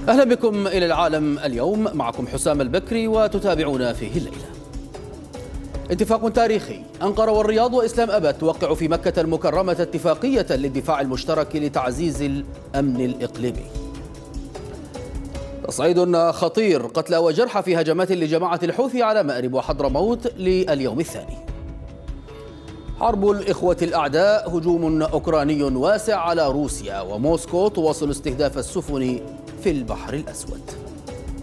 أهلا بكم إلى العالم اليوم، معكم حسام البكري وتتابعون فيه الليلة. اتفاق تاريخي، أنقرة والرياض وإسلام أبد توقع في مكة المكرمة اتفاقية للدفاع المشترك لتعزيز الأمن الإقليمي. تصعيد خطير، قتلى وجرحى في هجمات لجماعة الحوثي على مأرب وحضرموت لليوم الثاني. حرب الإخوة الأعداء، هجوم أوكراني واسع على روسيا، وموسكو تواصل استهداف السفن في البحر الأسود.